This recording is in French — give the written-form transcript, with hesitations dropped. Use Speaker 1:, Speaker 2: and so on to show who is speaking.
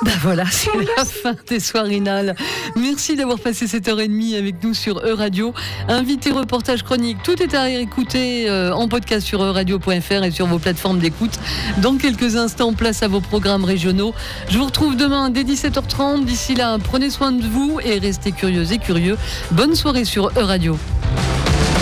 Speaker 1: Ben voilà, c'est la fin des soirinales. Merci d'avoir passé cette heure et demie avec nous sur Euradio. Invité, reportage, chronique, tout est à réécouter en podcast sur euradio.fr et sur vos plateformes d'écoute. Dans quelques instants, place à vos programmes régionaux. Je vous retrouve demain dès 17h30. D'ici là, prenez soin de vous et restez curieux et curieux. Bonne soirée sur Euradio.